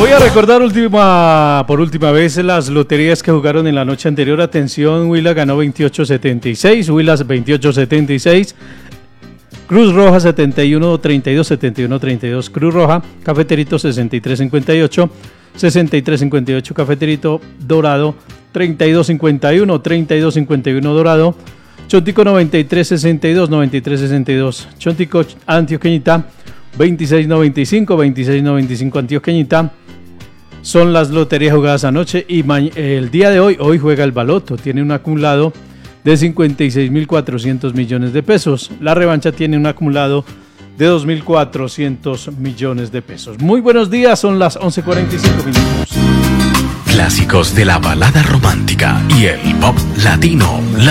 Voy a recordar por última vez las loterías que jugaron en la noche anterior. Atención, Huila ganó 28.76, Huilas 28.76, Cruz Roja 71.32, 71.32 Cruz Roja, Cafeterito 63.58, 63.58 Cafeterito, Dorado 32.51, 32.51 Dorado, Chontico 93.62, 93.62 Chontico, Antioqueñita 26.95, 26.95 Antioqueñita. Son las loterías jugadas anoche y el día de hoy juega el Baloto. Tiene un acumulado de 56.400 millones de pesos. La revancha tiene un acumulado de 2.400 millones de pesos. Muy buenos días, son las 11:45 minutos. Clásicos de la balada romántica y el pop latino.